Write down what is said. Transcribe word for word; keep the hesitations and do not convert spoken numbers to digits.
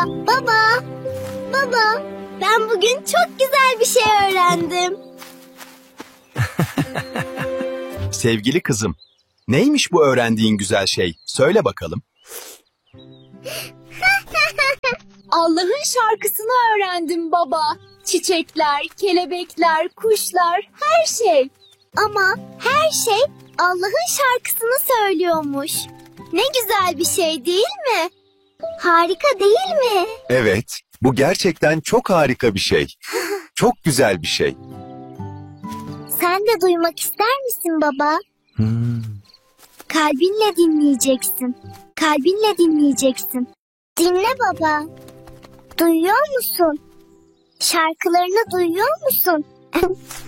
Baba, baba, ben bugün çok güzel bir şey öğrendim. Sevgili kızım, neymiş bu öğrendiğin güzel şey? Söyle bakalım. Allah'ın şarkısını öğrendim baba. Çiçekler, kelebekler, kuşlar, her şey. Ama her şey Allah'ın şarkısını söylüyormuş. Ne güzel bir şey değil mi? Harika değil mi? Evet, bu gerçekten çok harika bir şey. Çok güzel bir şey. Sen de duymak ister misin baba? Hmm. Kalbinle dinleyeceksin. Kalbinle dinleyeceksin. Dinle baba. Duyuyor musun? Şarkılarını duyuyor musun?